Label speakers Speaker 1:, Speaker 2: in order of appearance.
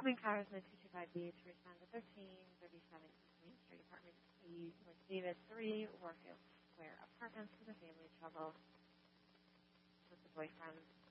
Speaker 1: Incoming car is 9225B to respond to 1337 East Main Street, Apartment E, North Davis 3, Warfield Square Apartments with a family trouble with the boyfriend.